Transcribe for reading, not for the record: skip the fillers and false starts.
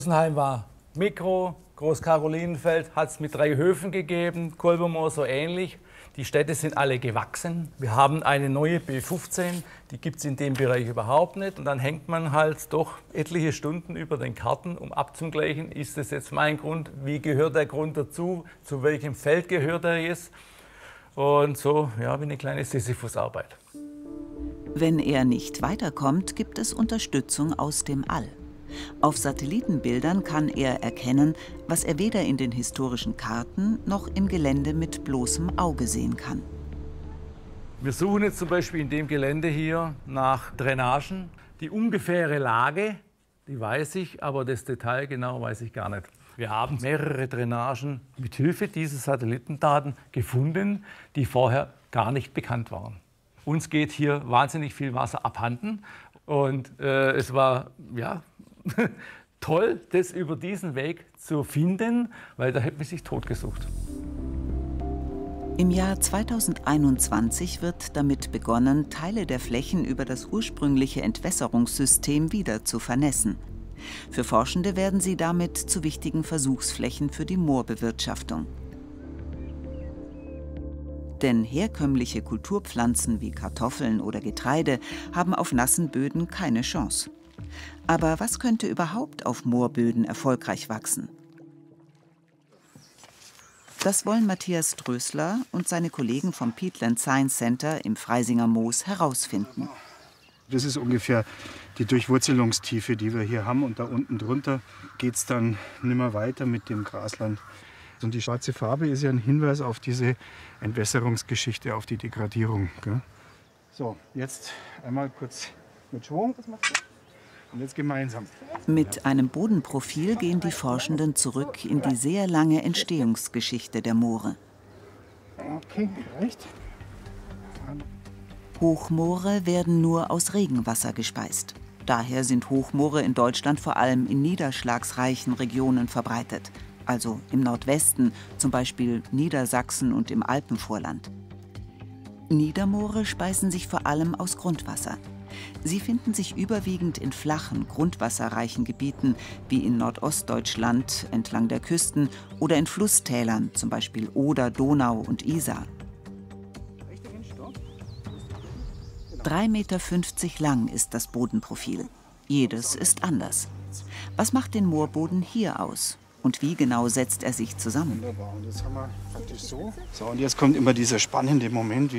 Rosenheim war Mikro, Groß-Karolinenfeld hat es mit 3 Höfen gegeben, Kolbermoor so ähnlich. Die Städte sind alle gewachsen. Wir haben eine neue B15, die gibt es in dem Bereich überhaupt nicht. Und dann hängt man halt doch etliche Stunden über den Karten, um abzugleichen, ist das jetzt mein Grund, wie gehört der Grund dazu, zu welchem Feld gehört er jetzt. Und so, ja, wie eine kleine Sisyphusarbeit. Wenn er nicht weiterkommt, gibt es Unterstützung aus dem All. Auf Satellitenbildern kann er erkennen, was er weder in den historischen Karten noch im Gelände mit bloßem Auge sehen kann. Wir suchen jetzt zum Beispiel in dem Gelände hier nach Drainagen. Die ungefähre Lage, die weiß ich, aber das Detail genau weiß ich gar nicht. Wir haben mehrere Drainagen mit Hilfe dieser Satellitendaten gefunden, die vorher gar nicht bekannt waren. Uns geht hier wahnsinnig viel Wasser abhanden und es war ja, toll, das über diesen Weg zu finden, weil da hätte man sich totgesucht. Im Jahr 2021 wird damit begonnen, Teile der Flächen über das ursprüngliche Entwässerungssystem wieder zu vernässen. Für Forschende werden sie damit zu wichtigen Versuchsflächen für die Moorbewirtschaftung. Denn herkömmliche Kulturpflanzen wie Kartoffeln oder Getreide haben auf nassen Böden keine Chance. Aber was könnte überhaupt auf Moorböden erfolgreich wachsen? Das wollen Matthias Drösler und seine Kollegen vom Peatland Science Center im Freisinger Moos herausfinden. Das ist ungefähr die Durchwurzelungstiefe, die wir hier haben. Und da unten drunter geht es dann nimmer weiter mit dem Grasland. Und die schwarze Farbe ist ja ein Hinweis auf diese Entwässerungsgeschichte, auf die Degradierung. Gell? So, jetzt einmal kurz mit Schwung. Und jetzt gemeinsam. Mit einem Bodenprofil gehen die Forschenden zurück in die sehr lange Entstehungsgeschichte der Moore. Okay, reicht. Hochmoore werden nur aus Regenwasser gespeist. Daher sind Hochmoore in Deutschland vor allem in niederschlagsreichen Regionen verbreitet, also im Nordwesten, zum Beispiel Niedersachsen und im Alpenvorland. Niedermoore speisen sich vor allem aus Grundwasser. Sie finden sich überwiegend in flachen, grundwasserreichen Gebieten wie in Nordostdeutschland entlang der Küsten oder in Flusstälern, zum Beispiel Oder, Donau und Isar. 3,50 Meter lang ist das Bodenprofil. Jedes ist anders. Was macht den Moorboden hier aus? Und wie genau setzt er sich zusammen? Wunderbar. Und das haben wir praktisch so. So, und jetzt kommt immer dieser spannende Moment.